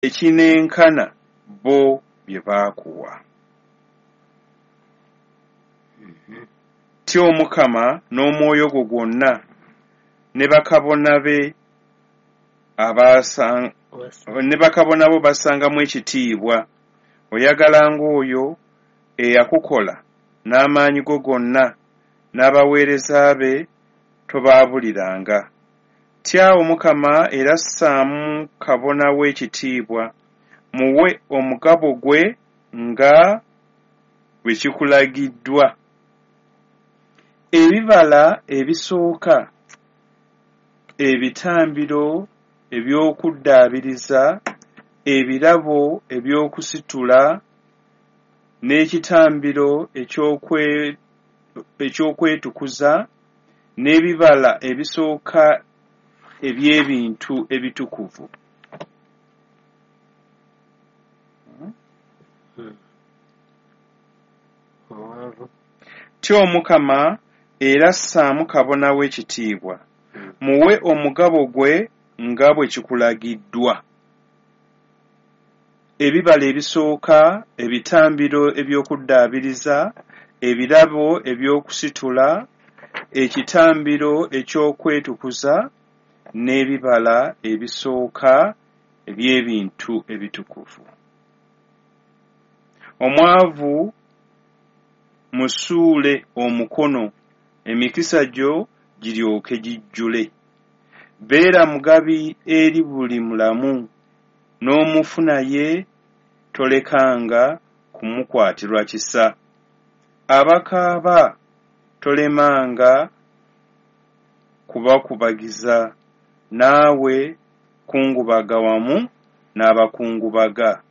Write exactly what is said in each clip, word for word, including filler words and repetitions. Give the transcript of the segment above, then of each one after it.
ekinenkana bo bye baakuwa. Tya Omukama n'omwoyo gwo gwonna ne bakabona be abasanga ne bakabona bo basangamu ekitiibwa, oyagalanga oyo eyakukola n'amaanyi go gonna, n'abaweereza be tobaabuliranga. Tya Omukama era ssaamu kabona w'ekitiibwa, muwe omugabo gwe nga bwe kikulagiddwa. Ebibala ebisooka, ebitambiro eby'okuddaabiriza, ebirabo eby'okusitula, n'ekitambiro eky'okwe eky'okwetukuza, n'ebibala ebisooka eby'ebintu ebitukuvu. Tya Omukama era ssaamu kabona w'ekitiibwa, muwe omugabo gwe nga bwe kikulagiddwa. Ebibala ebisooka, ebitambiro eby'okuddaabiriza, ebirabo eby'okusitula, ekitambiro eky'okwetukuza, n'ebibala ebisooka eby'ebintu ebitukuvu. Omwavu musuule omukono, emikisa gyo giryoke gijjule. Beera mugabi eri buli mulamu, n'omufu naye tolekanga kumukwatirwa kisa. Abakaaba tolemanga kubakubagiza, naawe kungubaga wamu n'abakungubaga.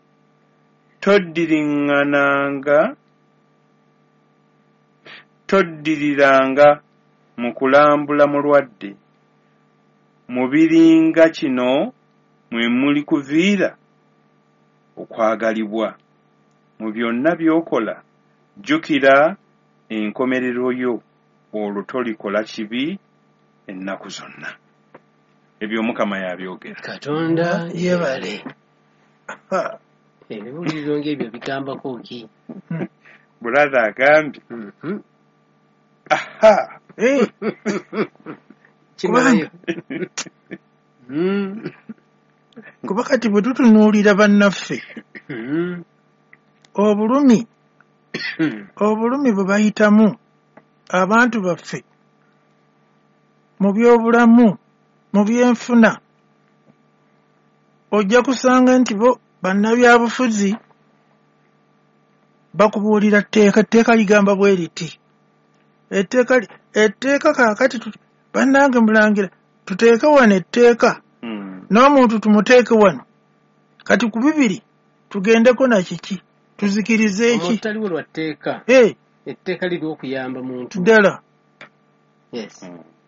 Toddiriŋŋananga toddiriranga mu kulambula mulwadde. Mu biringa kino mwe muli kuviira okwagalibwa. Mu byonna by'okola jjukira enkomerero yo, olwo tolikola kibi ennaku zonna. Ebyo Mukama yabyogera. Katonda yebale. Ebibuuliro ng'ebyo bigambako ki? Brother agambye. Aha. Kuba kati bwe tutunuulira bannaffe obulumi obulumi bwe bayitamu abantu baffe mu by'obulamu, mu byenfuna, ojja kusanga nti bo bannabyabufuzi bakubuulira tteeka, tteeka ligamba bwe liti. Etteeka etteeka kaakati bannange mulangira tuteeke wano etteeka, n'omuntu tumuteeke wano. Kati ku bibiri tugendeko na kiki, tuzikirize eki? Omuntu taliwo lwa tteeka. Hey. Etteeka liri okuyamba muntu. Ddala. Yes.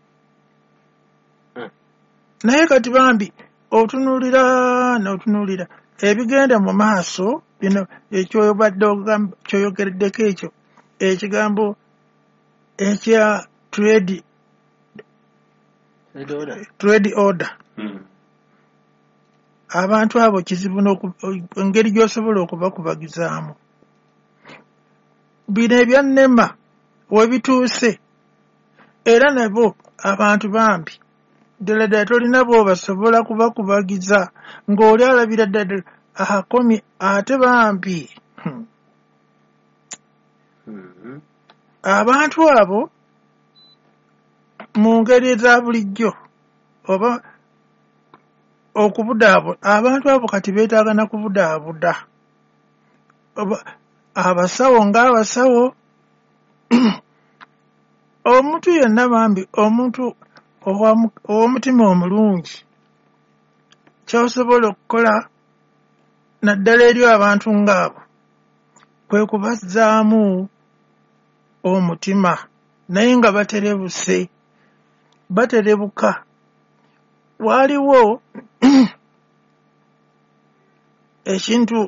Hmm. Naye kati bambi otunuulira n'otunuulira ebigenda mu maaso bino ekyobadde ogamba kyoyogereddeko ekyo ekigambo ekya trade trade order, trade order. Mm. Abantu abo kizibu engeri gy'osobola okubakubagizaamu. Bino ebyannema we bituuse era nabo abantu bambi ddala ddala tolina bw'obasobola kubakubagiza ng'oli alabira ddala akomye ate bambi. Hmm. Mm-hmm. Abantu abo mu ngeri eza bulijjo oba okubudaabuda, abantu abo kati beetaaga na kubudaabuda. Abasawo ng'abasawo omuntu yenna bambi omuntu ow'omutima omulungi ky'osobola okukola naddala eri abantu ng'abo kwe kubazzaamu omutima, naye nga baterebuse, baterebuka. Waaliwo ekintu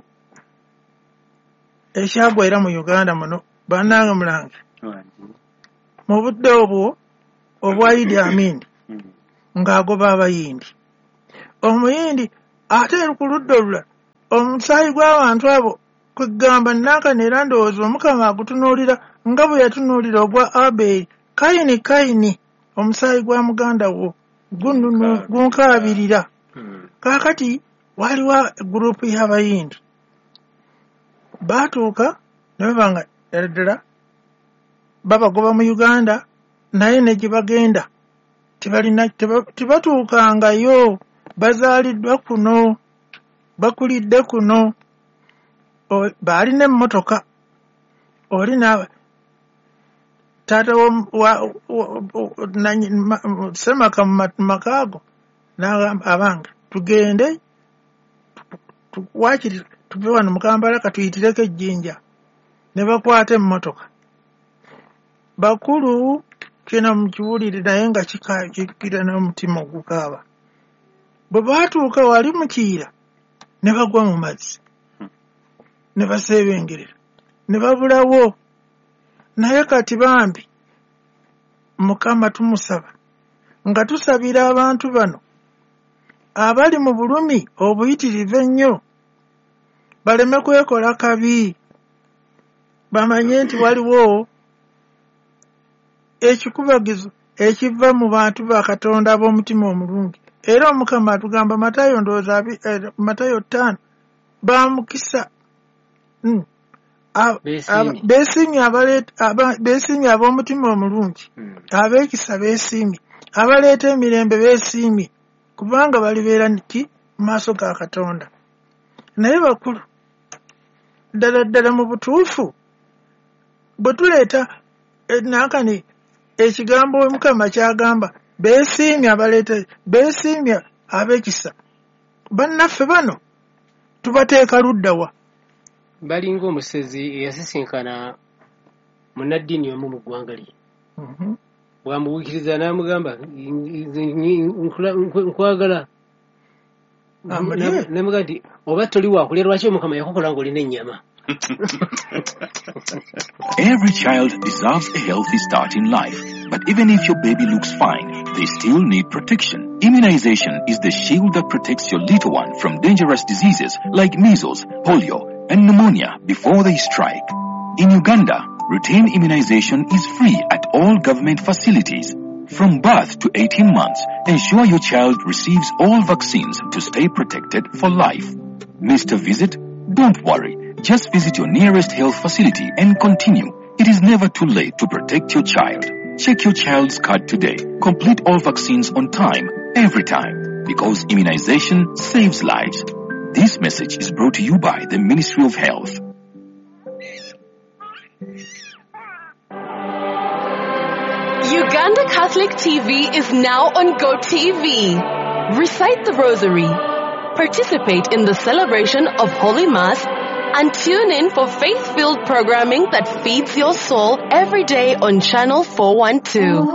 ekyagwaira mu Uganda muno bannange mulange mu budde obwo obwa Idi Amin ng'agoba abayindi, omuyindi ate ku ludda olulala omusaayi gw'abantu abo kwegamba Nankana era ndowooza Omukama agutunuulira nga bwe yatunuulira ogwa Aberi. Kayini Kayini omusaayi gwa muganda wo gununu gunkaabirira. Kaakati waliwo gurupu y'abayindi baatuuka ne babanga ddala ddala babagoba mu Uganda naye ne gye bagenda tebalina tebatuukangayo, bazaaliddwa kuno bakulidde kuno, baalina emmotoka oli na taata Semaka mu makaago n'agamba abange tugende waakiri tuve wano mu Kampala katuyitireko ejjinja, ne bakwata emmotoka. Bakulu kina mukiwulire naye nga kikira n'omutima ogukaaba. Bwe baatuuka wali mukiira ne bagwa mu mazzi ne baseebengerera ne babulawo. Naye kati bambi Mukama tumusaba nga tusabira abantu bano abali mu bulumi obuyitirivu ennyo baleme kwekola kabi, bamanye nti waliwo ekikubagizo ekiva mu bantu ba Katonda ab'omutima omulungi. Era Omukama atugamba Matayo ndowooza Matayo ttaano bamukisa beesiimye ab'omutima omulungi, ab'ekisa beesiimye, abaleeta emirembe beesiimye, kubanga balibeera nti mu maaso ga Katonda. Naye bakulu ddala ddala mu butuufu bwe tuleeta Nankana ekigambo Omukama kyagamba beesiimye abaleeta beesiimye ab'ekisa, bannaffe bano tubateeka ludda wa? Balinga omusezi eyasisinkana munnaddiini omu mu ggwanga lye. Bwamubuukiriza n'amugamba nkwagala. Namuga nti oba toli waakulya lwaki Omukama yakukola ng'olina ennyama? Every child deserves a healthy start in life, but even if your baby looks fine, they still need protection. Immunization is the shield that protects your little one from dangerous diseases like measles, polio, and pneumonia before they strike. In Uganda, routine immunization is free at all government facilities. From birth to eighteen months, ensure your child receives all vaccines to stay protected for life. Missed a visit? Don't worry. Just visit your nearest health facility and continue. It is never too late to protect your child. Check your child's card today. Complete all vaccines on time, every time, because immunization saves lives. This message is brought to you by the Ministry of Health. Uganda Catholic T V is now on GoTV. Recite the Rosary, participate in the celebration of Holy Mass, and tune in for faith-filled programming that feeds your soul every day on Channel four twelve.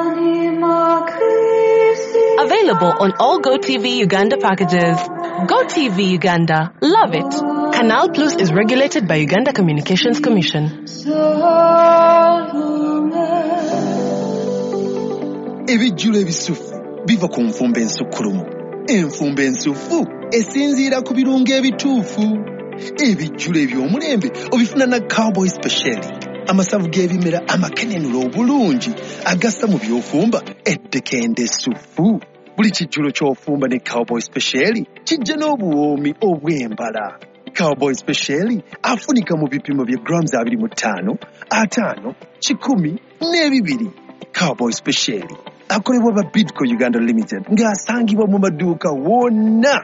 Available on all GoTV Uganda packages. GoTV Uganda. Love it. Canal Plus is regulated by Uganda Communications Commission. Ebijjulo ebisufu biva ku nfumba ensukkulumu. Enfumba ensufu esinziira ku birungo ebituufu. Ebijjulo eby'omulembe obifuna na Cowboy Special. Amasavu g'ebimera amakenenula obulungi agassa mu by'ofumba ettekende essufu. Buli kijjulo ky'ofumba ne Cowboy Special kijja n'obuwoomi obw'embala. Cowboy Special afunika mu bipimo bya grams abiri mu ttaano, ataano, kikumi n'ebibiri. Cowboy Special akolebwa ba Bidco Uganda Limited ng'asangibwa mu maduuka wonna.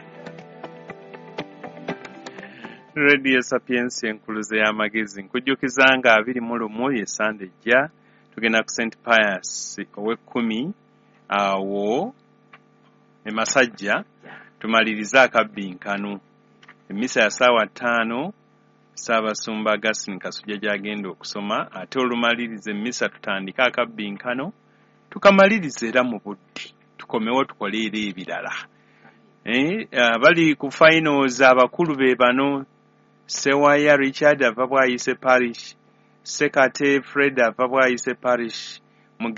Radio Sapiensi enkuluze y'amagezi nkujjukiza nga abiri mu lumu ye Sande jja tugenda ku Saint Pius ow'ekkumi awo e Masajja tumaliriza akabbinkano emisa ya ssaawa ttaano Ssaabasumba Augustine Kasujja gy'agenda okusoma ate olumaliriza emisa tutandika akabbinkano tukamaliriza era mu budde tukomewo tukoleera ebirala. Eh, bali ku finals abakulu be bano Sewaya Richard ava Bwayise Parish, Sekate Fred ava Bwayise Parish,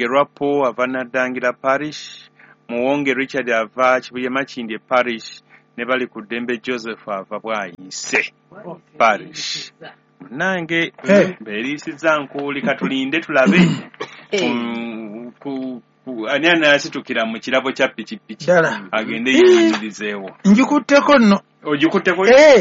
Mugerwapo ava Nadangira Parish, Muwonge Richard ava Kibuye Makindye Parish, ne bali ku Ddembe Joseph ava bwayise parish. Nange mbeerisiza nkuuli katulinde tulabe ani anaasitukira mu kirabo kya pikipiki agende yiyimirizeewo. Njikutteko nno. Ogikutteko?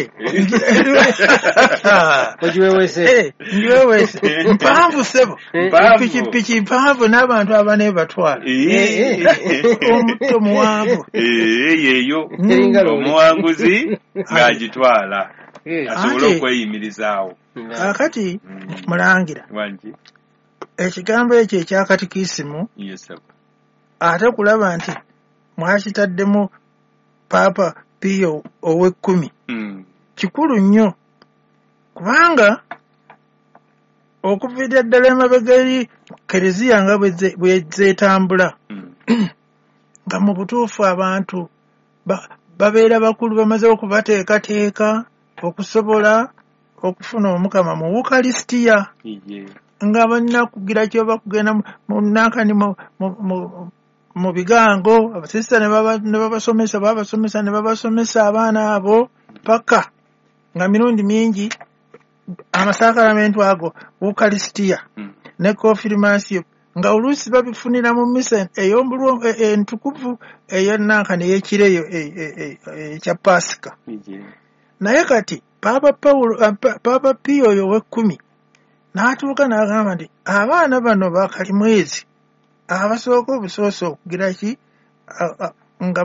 Ogiweweese? Ngiweweese. Mpanvu ssebo. Pikipiki mpanvu n'abantu abane batwala. Omutto muwanvu. Yeeyo omuwanguzi ng'agitwala asobole okweyimirizaawo. Akati mulangira ekigambo ekyo ekyakatikisimu ate kulaba nti mwakitaddemu Paapa Pio ow'ekkumi kikulu nnyo kubanga okuviira ddala emabega eri kereziya nga bwe zeetambula nga mu butuufu abantu babeera bakulu bamaze okubateekateeka okusobola okufuna omukama mu Wukalisitiya nga balina kugira kyoba kugenda mu nankani mu bigango abasista ne babasomesa babasomesa ne babasomesa abaana abo paka nga mirundi mingi amasakaramentu ago Wukalisitiya ne konfirmasiyo nga oluusi babifunira mu misa ey'ombulwo entukuvu ey'ennankani ey'ekireyo ekya Pasika. Naye kati Paapa Paulo Paapa Pio oyo ow'ekkumi n'atuuka n'agamba nti abaana bano bakalimwezi abasooka obusoosa okugira ki nga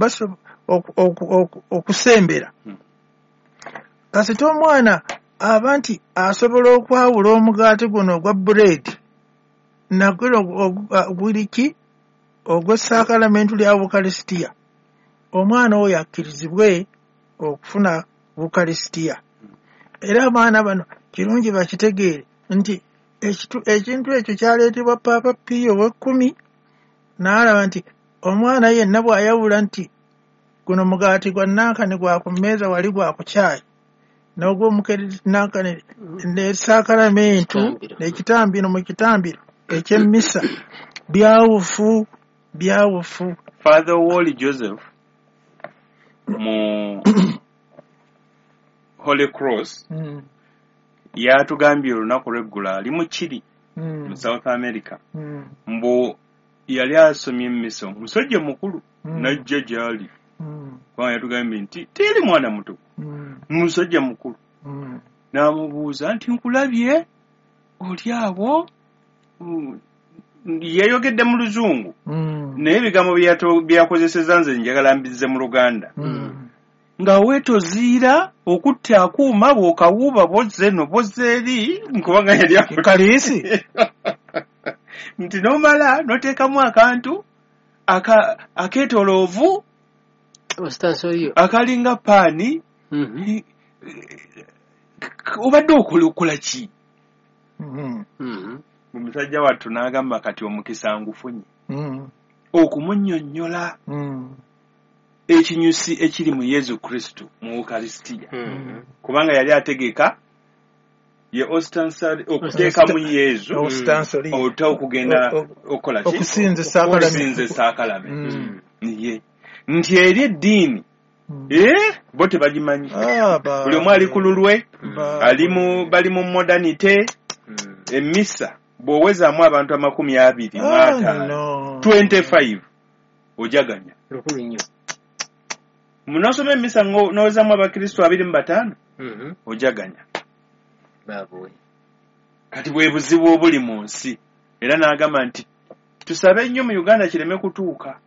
okusembera kasita omwana aba nti asobola okwawula omugaati guno ogwa buleedi naguno guli ki ogw'essakalamentu lya Wukalisitiya omwana oyo akkirizibwe okufuna Wukalisitiya. Era abaana bano kirungi bakitegeere nti ekintu ekyo kyaleetebwa Paapa Pio ow'ekkumi n'alaba nti omwana yenna bw'ayawula nti guno mugaati gwa nankani gwa ku mmeeza wali gwa ku caayi n'ogw'omukerezi nankani n'essakalamentu n'ekitambiro mu kitambiro eky'emmisa byawufu byawufu. Father Wally Joseph mu Holy Cross mm. yatugambye olunaku lw'eggula ali mu kiri mm. mu South America mm. mbu yali asomye emmisa omusajja mukulu mm. najja gy'ali mm. kubanga yatugambye nti teri mwana muto mm. musajja mukulu mm. n'amubuuza nti nkulabye oli awo mm. yayogedde mu Luzungu mm. naye ebigambo byakozeseza nze njagala mbizze mu Luganda mm. nga weetoziira okutta akuuma bw'okawuuba bozze no bozze eri nkubanga yali akaliisi nti n'omala n'oteekamu akantu akeetoloovu akalinga paani obadde okola ki? Omusajja wattu n'agamba kati omukisa ngufunye okumunnyonnyola ekinyusi ekiri mu Yesu Kristo mu Wukalisitiya kubanga yali ategeka ye ostansari okuteeka mu Yesu ota okugenda okola ki okusinza essaakalamentu ye nti eri eddiini eh bo tebagimanyi buli omu ali ku lulwe bali mu modernite emmisa bw'owezaamu abantu amakumi abiri mu ataano twenty-five ojaganya munosoma emmisa n'owezamu abakristo abiri mu bataano ojaganya kati bwe buzibu obuli mu nsi era n'agamba nti tusabe nnyo mu Uganda kireme kutuuka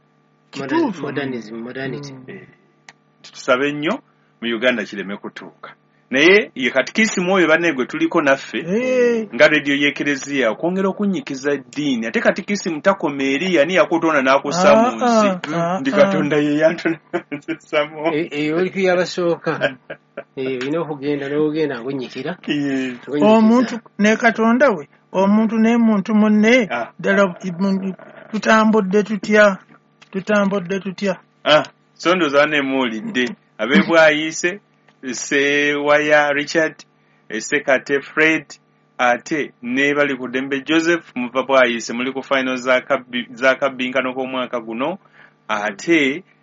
tusabe nnyo mu Uganda kireme kutuuka naye ye katikisimu oyo banne gwe tuliko naffe nga rediyo y'ekereziya okwongera okunyikiza eddiini ate katikisimu takoma eri ani yakutonda n'akussa mu nsi ndi Katonda ye yantondamu eyo oli kuyabasooka olina okugenda n'ogenda ngunyikira omuntu ne Katonda we omuntu n'emuntu munne ddala tutambudde tutya tutambudde tutya so ndowooza nemuwulidde ab'ebwayise se waya Richard se kate Fred ate ne bali ku Ddembe Joseph muva bwayise muli ku final za kabinkano k'omwaka guno ate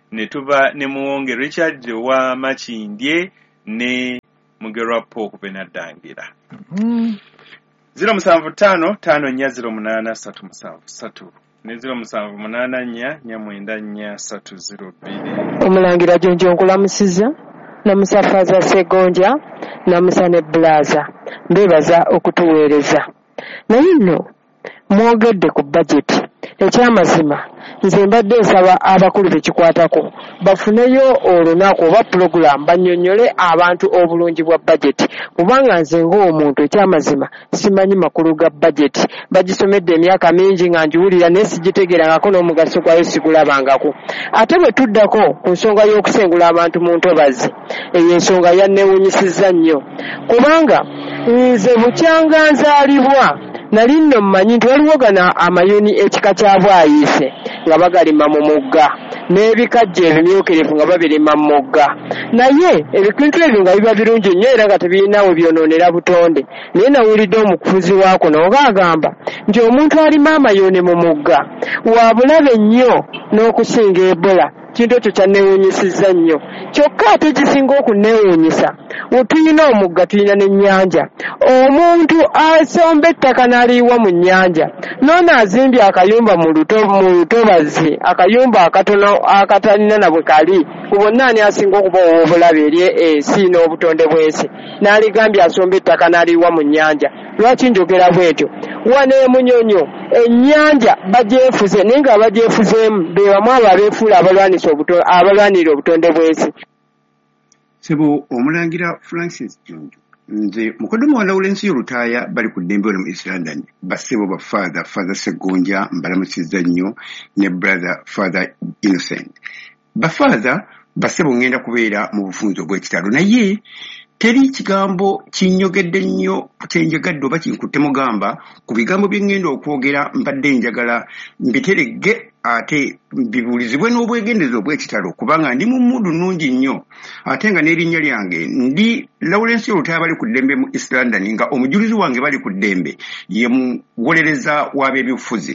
ne tuba ne muwonge Richard wa Makindye ne Mugerwa Paul Benaddangira. Mm. zero musanvu ttaano ttaano nnya zero munaana ssatu musanvu ssatu ne zero musanvu munaana nnya nnya mwenda nnya ssatu zero bbiri. Omulangira Jonjo nkulamusiza namusafaza Segonja namusa ne Blaza mbebaza okutuweereza naye nno mwogedde ku budget ekyamazima nze mbadde nsaba abakulu bekikwatako bafuneyo olunaku oba program bannyonnyole abantu obulungi bwa budget kubanga nze ng'omuntu ekyamazima simanyi makulu ga budget bagisomedde emyaka mingi nga njiwulira naye sigitegerangako n'omugaso gwayo sigulabangako ate bwe tuddako ku nsonga y'okusengula abantu mu ntobazi eyo ensonga yanneewunyisizza nnyo kubanga nze bukyanga nzaalibwa nali nno mmanyi nti waliwo gana amayuni ekika kya bwayiise nga bagalima mu mugga n'ebikajja ebimyukirivu nga babirima mu mugga naye ebintu ebyo nga biba birungi nnyo era nga tebirinawo byonoonera butonde naye nawulidde omukufuzi waako n'ogaagamba nti omuntu alima amayuni mu mugga wa bulabe nnyo n'okusinga Ebola kintu ekyo kyanneewuunyisizza nnyo kyokka ate kisinga okunneewuunyisa tulina omugga tulina n'ennyanja omuntu asomba ettaka n'aliyiwa mu nnyanja noona azimbye akayumba mu lutobazi akayumba akatono akatalina na bwe kali ku bonna ani asinga okuba ow'obulabe eri ensi n'obutonde bw'ensi n'aligambye asomba ettaka n'aliyiwa mu nnyanja lwaki njogera bwetyo wane munyonyo ennyanja bagyefuze naye nga bagyefuzeemu be bamu abo abeefuula abalwanisa abalwanirira obutonde bw'ensi. Sebo Omulangira Francis Jonjo nze mukodomo wa Lawrence Yorutaaya bali ku ddembe wano mu East London basebo ba father father Segonja mbalamusizza nnyo ne brother father Innocent ba father basebo ngenda kubeera mu bufunzo bw'ekitalo naye teri kigambo kinyogedde nnyo kyenjagadde oba kinkutte mugamba ku bigambo bye ngenda okwogera mbadde njagala mbiterege ate bibuulizibwe n'obwegendezi obw'ekitalo kubanga ndi mu mmudu nnungi nnyo ate nga n'erinnya lyange ndi Lawrence Yorutaaya bali ku ddembe mu East London nga omujulizi wange bali ku ddembe ye muwolereza w'ab'ebyobufuzi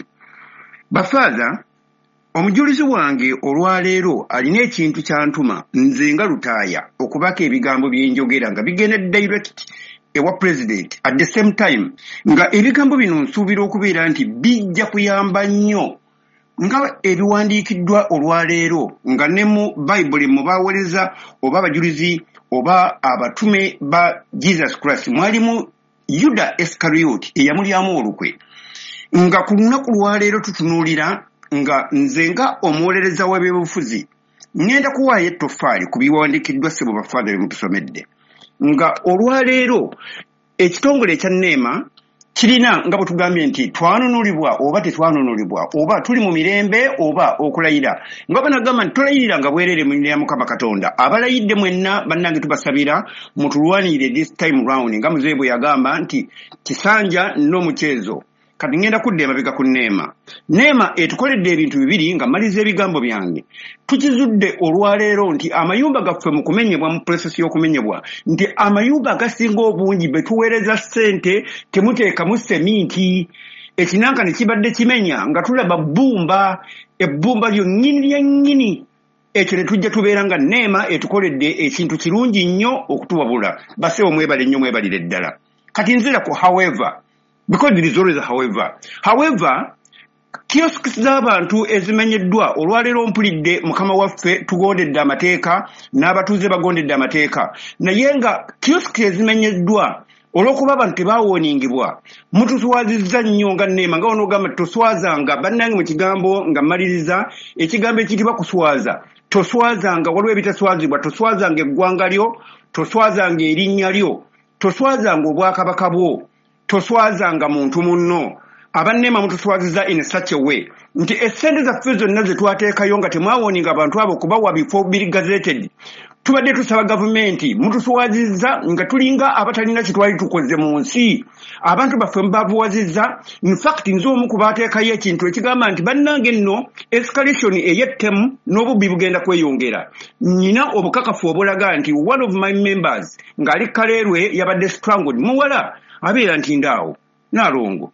bafaaza omujulizi wange olwaleero alina ekintu kyantuma nze nga Lutaaya okubaka ebigambo byenjogera nga bigenda direct ewa president at the same time nga ebigambo bino nsuubira okubeera nti bijja kuyamba nnyo nga ebiwandiikiddwa olwaleero nga ne mu Bible mu baawoleza oba abajulizi oba abatume ba Jesus Christ mwalimu Yuda Iscariot eyamulyamu olukwe nga ku lunaku lwaleero tutunuulira nga nze nga omuwolereza w'ebyobufuzi ngenda kuwaayo ettoffaali ku biwandiikiddwa ssebo bafaada bye mutusomedde nga olwaleero ekitongole ekya neema kirina nga bwe tugambye nti twanunulibwa oba tetwanunulibwa oba tuli mu mirembe oba okulayira nga banagamba nti tolayirira nga bwerere mu nnya Mukama Katonda abalayidde mwenna bannange tubasabira mutulwanirire this time round nga muzeeyi bwe yagamba nti kisanja n'omukyezo kati ngenda kudda emabega ku neema neema etukoledde ebintu bibiri nga maliza ebigambo byange tukizudde olwaleero nti amayumba gaffe mu kumenyebwa mu prosesi y'okumenyebwa nti amayumba agasinga obungi betuweereza ssente temuteekamu seminti ekinanka ne kibadde kimenya nga tulaba bbumba ebbumba lyonnyini lyennyini ekyo ne tujja tubeera nga neema etukoledde ekintu kirungi nnyo okutuwabula basewo mwebale nnyo mwebalire ddala kati nzirako however because there is always a however. However, kiosks z'abantu ezimenyeddwa olwaleero mpulidde mukama waffe tugondedde amateeka n'abatuuze bagondedde amateeka naye nga kiosks ezimenyeddwa olw'okuba abantu tebaawoningibwa mutuswazizza nnyo nga neema nga onogamba toswazanga bannange mu kigambo nga mmaliriza ekigambo ekiyitibwa kuswaza toswazanga waliwo ebitaswazibwa toswazanga eggwanga lyo toswazanga erinnya lyo toswazanga obwakabaka bwo toswazanga muntu munno abanneema mutuswaziza in such a way nti essente zaffe zonna ze twateekayo nga temwawoninga abantu abo kubawa bifo biri gazeted tubadde tusaba gavumenti mutuswazizza nga tulinga abatalina kitwali tukoze mu nsi abantu baffe mbabuwazizza in fact nze omu ku baateekayo ekintu ekigamba nti bannange nno escalation eyettemu n'obubbi bugenda kweyongera nina obukakafu obulaga nti one of my members ng'ali kaleerwe yabadde strangled muwala abeera nti ndaawo naalongo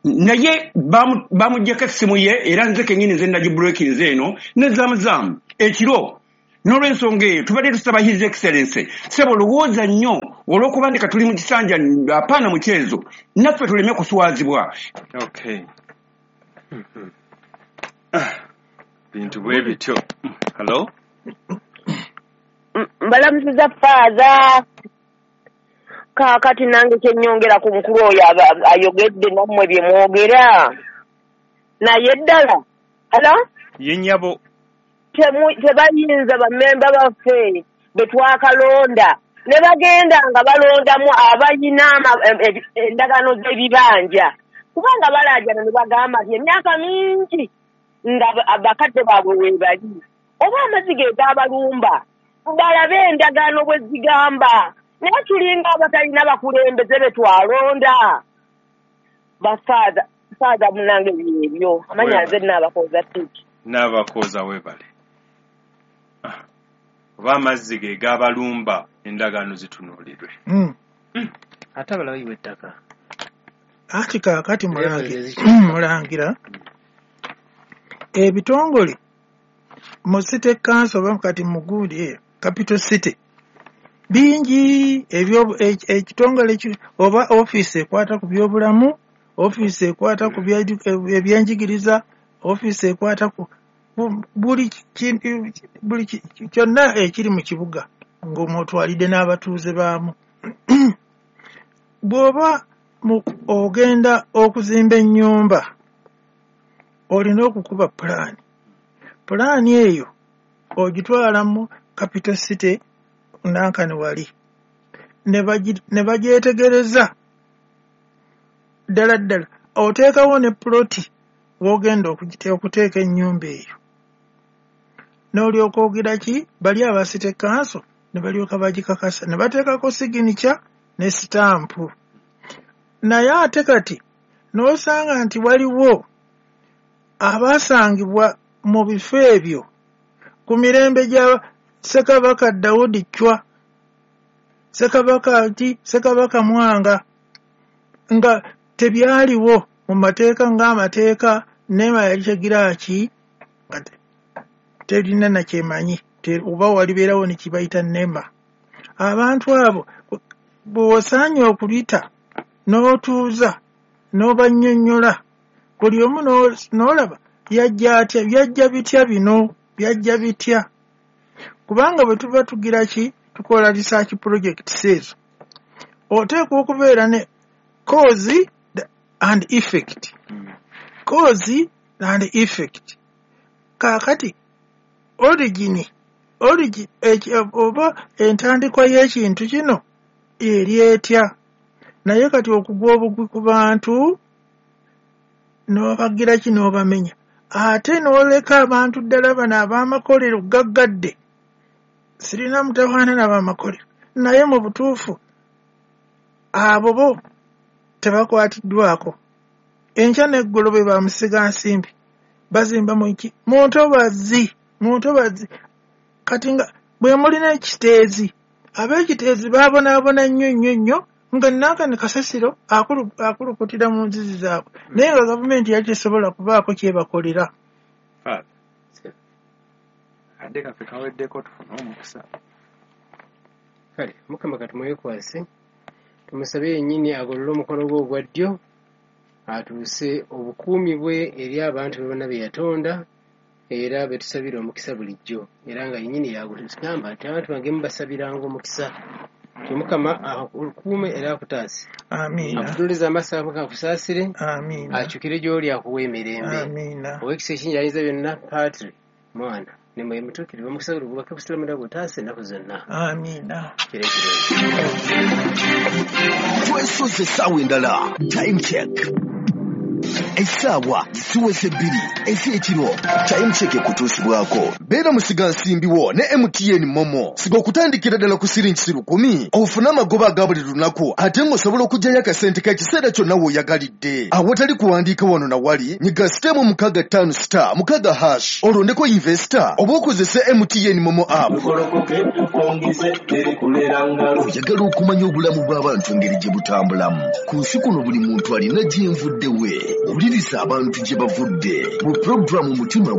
naye bamuggyako essimu ye era nze kennyini nze nagibreakinze eno nezaamuzamu ekiro n'olw'ensonga eyo tubadde tusaba his excellence sebo lowooza nnyo olw'okuba ndeka tuli mu kisanja apaana mukyezo naffe tuleme kuswazibwa. Okay. Bintu bwe bityo. Hello? Mbalamusiza faaza kaakati nange kyennyongera ku mukulu oyo ayogedde nammwe bye mwogera naye ddala hala ye nnyabo tebayinza bammemba baffe be twakalonda ne bagenda nga balondamu abayina endagano z'ebibanja kubanga balaajana ne bagamba nti emyaka mingi nga bakadde baabwe weebali oba amazzi ge gaabalumba balabe endagano bwe zigamba naye tulinga abatalina bakulembeze be twalonda bafaaza faaza munange byebyo amanya nze naabakoza tiki n'abakoza weebale oba amazzi ge gaabalumba endagaano zitunuulirwe ate abala bayiwa ettaka ati kaakati mulangira ebitongole mu city council oba kati mu gundi capital city bingi ebyo ekitongole oba office ekwata ku byobulamu office ekwata ku ebyenjigiriza office ekwata ku buli buli kyonna ekiri mu kibuga ng'omutwalidde n'abatuuze baamu bw'oba ogenda okuzimba ennyumba olina okukuba pulaani pulaani eyo ogitwala mu capital city nankani wali ne bagyetegereza ddala ddala oteekawo ne puloti w'ogenda okuteeka ennyumba eyo n'olyoka ogira ki bali aba city council ne balyoka bagikakasa ne bateekako siginica ne sitampu naye ate kati n'osanga nti waliwo abaasangibwa mu bifo ebyo ku mirembe gya Ssekabaka Daudi Chwa Ssekabaka ki Ssekabaka Mwanga nga tebyaliwo mu mateeka ng'amateeka nema yali kyegiraki nga terina nakyemanyi oba walibeerawo ne kibayita nema abantu abo bw'osaanye okulita n'otuuza n'obannyonnyola buli omu n'olaba byajja atya byajja bitya bino byajja bitya kubanga bwe tuba tugira ki tukola research projects ezo oteekwa okubeera ne cause and effect cause and effect kaakati origin origin oba entandikwa y'ekintu kino eri etya naye kati okugwa obugwi ku bantu n'obagira ki n'obamenya ate n'oleka abantu ddala bano ab'amakolero gaggadde sirina mutawaana n'ab'amakolero naye mu butuufu abo bo tebakwatiddwako enkya n'eggolo be bamusiga nsimbi bazimba mu ki mu ntobazi mu ntobazi kati nga bwe mulina ekiteezi ab'ekiteezi baabonaabona nnyo nnyo nnyo nga nankani kasasiro akulukutira mu nzizi zaabwe naye nga gavumenti yakisobola kubaako kyebakolera adde kaffe kaweddeko tufune omukisa kale mukama katumwekwase tumusabe yennyini agolole omukono gwe ogwa ddyo atuuse obukuumi bwe eri abantu bonna be yatonda era betusabira omukisa bulijjo era nga yennyini yagutugamba nti abantu bange mubasabiranga omukisa Mukama akukuume era akutaase. Amiina. Akutuliza amaaso akusaasire. Amiina. Achukire gy'oli akuwa emirembe. Amiina. Owekisa ekinjaliza byonna Patri mwana ne mwe mutukire bamukusabira obubaka busalamu butaase ennaku zonna. Amiina. Kire kire. Twesoze essaawa endala. Time check. essaawa zituweze bbiri ez'ekiro kyayo mukyeke kutuusibwako. Beera musiga nsimbiwo ne M T N Momo. Siga okutandikira ddala ku siringi lukumi ofune amagoba aga buli lunaku ate ng'osobola okugyayo akasente k'ekiseera kyonna w'oyagalidde. Awatali kuwandiika wano na wali nyiga sitemu mukaaga ttaano star mukaaga hash olondeko investor oba okozese M T N Momo app. Oyagala okumanya obulamu bw'abantu engeri gye butambulamu. Ku nsi kuno buli muntu alina gye nvudde we. Wuliriza abantu gye bavudde mu puroguramu Mutima